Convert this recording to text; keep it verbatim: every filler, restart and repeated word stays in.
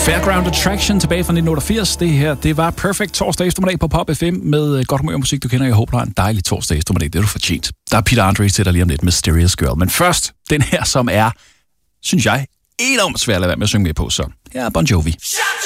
Fairground Attraction tilbage fra nitten otteogfirs. Det her, det var Perfect torsdag eftermiddag på Pop F M med godt humør og musik, du kender. Jeg håber, du har en dejlig torsdag eftermiddag. Det er du fortjent. Der er Peter Andre til dig lige om lidt med Mysterious Girl. Men først, den her, som er, synes jeg, enormt svær at lade være med at synge med på. Så her er Bon Jovi.